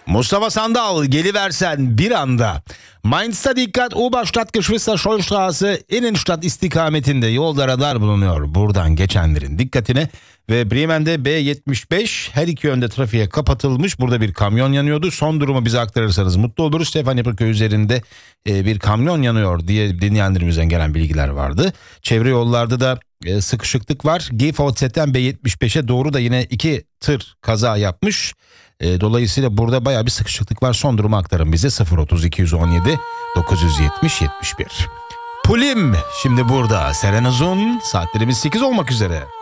Mustafa Sandal geliversen bir anda. Mainz'ta dikkat, Oberstadt-Geschwister Schollstraße Innenstadt istikametinde yolda radar bulunuyor. Buradan geçenlerin dikkatine. Ve Bremen'de B75 her iki yönde trafiğe kapatılmış. Burada bir kamyon yanıyordu. Son durumu bize aktarırsanız mutlu oluruz. Stefaniabrücke üzerinde bir kamyon yanıyor diye dinleyenlerimizden gelen bilgiler vardı. Çevre yollarda da sıkışıklık var. GVZ'den B75'e doğru da yine iki tır kaza yapmış. Dolayısıyla burada bayağı bir sıkışıklık var. Son durumu aktarın bize 030 217 970 71. Pulim şimdi burada. Seren Uzun, saatlerimiz 8 olmak üzere.